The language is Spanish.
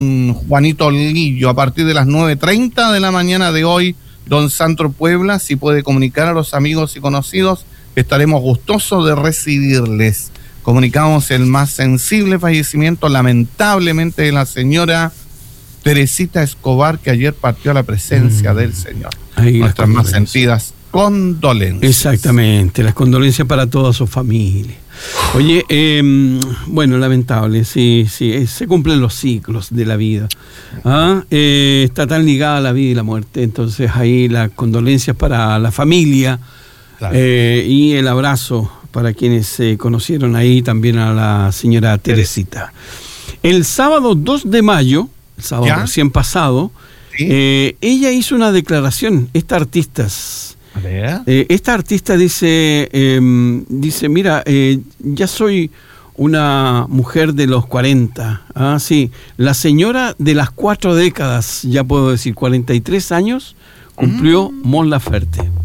Juanito Lillo a partir de las 9:30 de la mañana de hoy, don Sandro Puebla. Si puede comunicar a los amigos y conocidos, estaremos gustosos de recibirles. Comunicamos el más sensible fallecimiento, lamentablemente, de la señora Teresita Escobar, que ayer partió a la presencia del Señor. Ahí nuestras más sentidas condolencias. Exactamente, las condolencias para toda su familia. Oye, bueno, lamentable, sí, se cumplen los ciclos de la vida. Está tan ligada a la vida y la muerte, entonces ahí las condolencias para la familia, claro. Y el abrazo para quienes se conocieron ahí, también a la señora Teresita. El sábado 2 de mayo, el sábado recién pasado, ¿sí? Ella hizo una declaración, esta artista dice, mira, ya soy una mujer de los 40, sí, la señora de las 4 décadas, ya puedo decir, 43 años, cumplió Mon Laferte.